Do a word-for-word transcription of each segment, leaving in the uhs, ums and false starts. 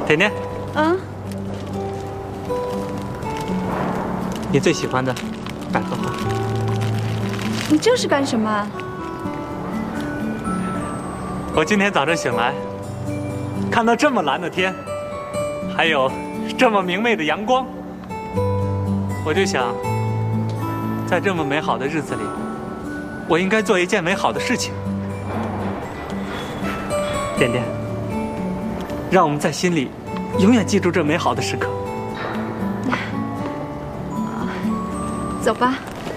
甜甜， 嗯， 你最喜欢的百合花。 你这是干什么？ 我今天早晨醒来，看到这么蓝的天，还有这么明媚的阳光，我就想，在这么美好的日子里，我应该做一件美好的事情。点点，让我们在心里永远记住这美好的时刻。 走吧。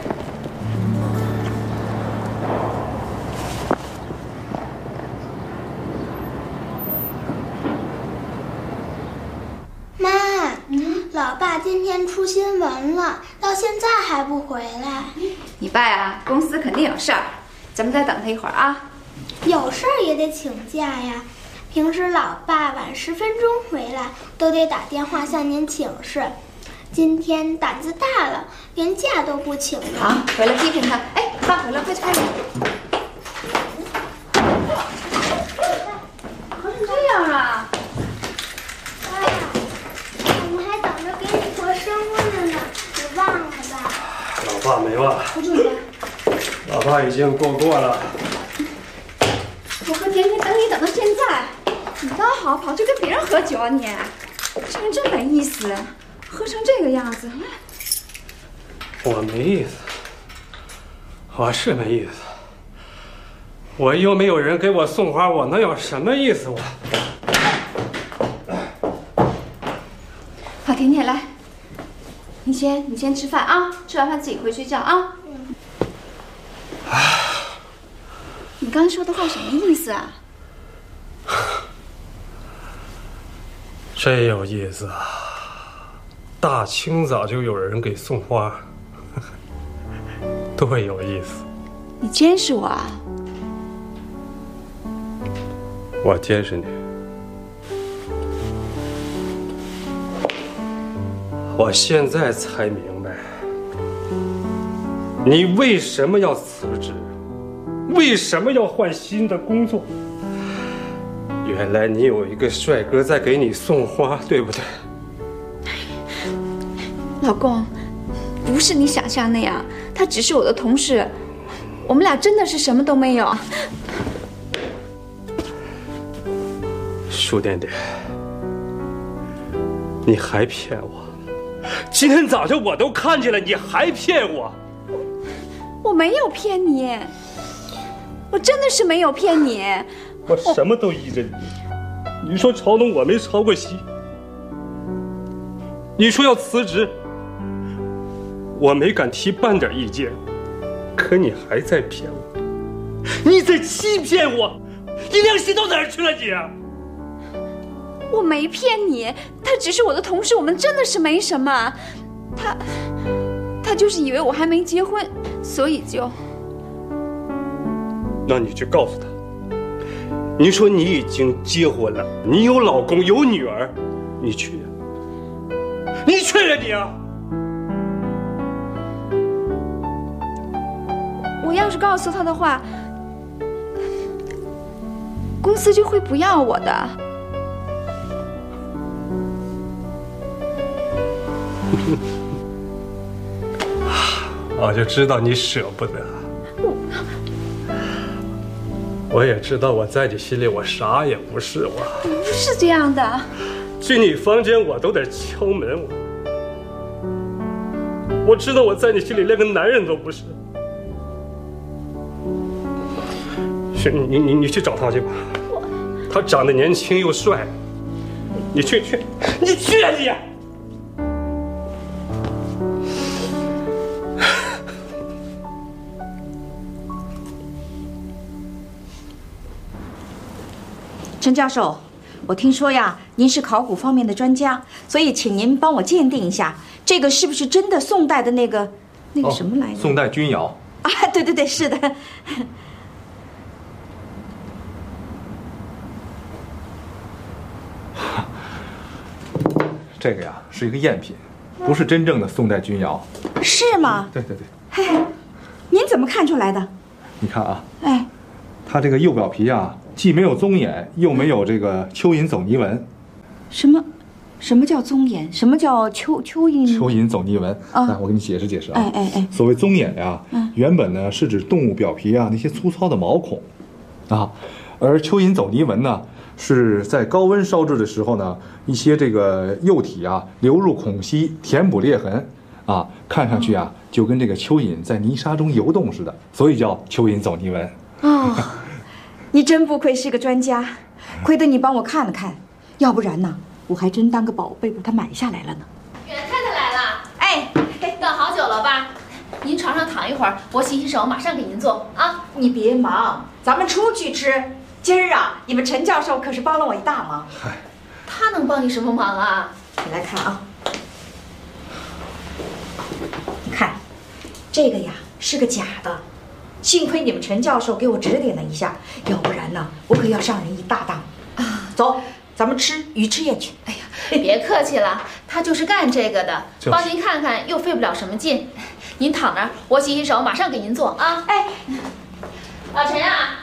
妈，嗯，老爸今天出新闻了，到现在还不回来。 你爸呀，公司肯定有事儿，咱们再等他一会儿啊。 有事儿也得请假呀。平时老爸晚十分钟回来，都得打电话向您请示。今天胆子大了，连假都不请了。 好，回来批评他。哎，爸回来，快去开门。合成这样啊？ 爸，我们还等着给你过生日呢，你忘了吧？ 老爸没忘， 不住你。 老爸已经过过了。 我和甜甜等你等到现在，你倒好，跑去跟别人喝酒啊你！这人真没意思，喝成这个样子。 我没意思，我是没意思。我又没有人给我送花，我能有什么意思？我。 好，甜甜来，你先你先吃饭啊，吃完饭自己回睡觉啊。嗯。你刚刚说的话什么意思啊？ 真有意思啊！大清早就有人给送花，多有意思！ 你监视我啊？ 我监视你。我现在才明白，你为什么要辞职，为什么要换新的工作。原来你有一个帅哥在给你送花，对不对？ 老公，不是你想象那样，他只是我的同事，我们俩真的是什么都没有。 舒点点，你还骗我！今天早上我都看见了，你还骗我！ 我没有骗你，我真的是没有骗你。 我什么都依着你。你说朝东我没抄过袭，你说要辞职，我没敢提半点意见，可你还在骗我，你在欺骗我，你良心到哪儿去了你？ 我没骗你，他只是我的同事，我们真的是没什么。他，他就是以为我还没结婚，所以就…… 那你去告诉他。你说你已经结婚了，你有老公有女儿，你去呀？你去呀你啊！ 我要是告诉他的话，公司就会不要我的。 我就知道你舍不得。我也知道我在你心里我啥也不是，我不是这样的。 进你房间我都得敲门，我我知道我在你心里连个男人都不是。是你你你去找他去吧，他长得年轻又帅，你去去你去啊你！ 陈教授，我听说呀，您是考古方面的专家，所以请您帮我鉴定一下，这个是不是真的宋代的那个那个什么来着？ 哦、宋代钧窑啊，对对对，是的。 这个呀是一个赝品，不是真正的宋代钧窑。 是吗？ 对对对。 嘿，您怎么看出来的？ 你看啊， 哎， 它这个釉表皮啊，既没有棕眼，又没有这个蚯蚓走泥纹， 什么？什么叫棕眼？什么叫蚯蚯蚓？ 蚯蚓走泥纹啊， 那我给你解释解释啊。 哎哎哎， 所谓棕眼呀， 嗯原本呢是指动物表皮啊那些粗糙的毛孔，啊，而蚯蚓走泥纹呢是在高温烧制的时候呢，一些这个幼体啊流入孔隙，填补裂痕，啊，看上去啊就跟这个蚯蚓在泥沙中游动似的，所以叫蚯蚓走泥纹。 哦，你真不愧是个专家，亏得你帮我看了看，要不然呢？我还真当个宝贝把它买下来了呢。 远太太来了， 哎， 等好久了吧？您床上躺一会儿，我洗洗手，马上给您做啊。 你别忙，咱们出去吃。今儿啊，你们陈教授可是帮了我一大忙。 嗨， 他能帮你什么忙啊？ 你来看啊，你看，这个呀是个假的，幸亏你们陈教授给我指点了一下，要不然呢，我可要上人一大当啊！走。咱们吃鱼翅宴去。 哎呀，别客气了，他就是干这个的， 就是、 帮您看看又费不了什么劲。您躺那儿，我洗洗手，马上给您做啊。 哎， 老陈啊，